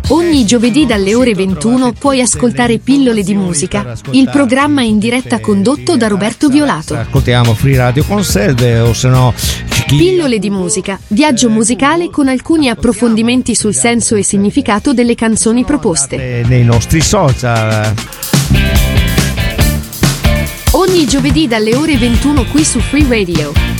Ogni giovedì dalle ore 21 puoi ascoltare Pillole di musica, il programma in diretta condotto da Roberto Violato. Ascoltiamo Free Radio Conselve o se no Pillole di musica, viaggio musicale con alcuni approfondimenti sul senso e significato delle canzoni proposte. Nei nostri social. Ogni giovedì dalle ore 21 qui su Free Radio.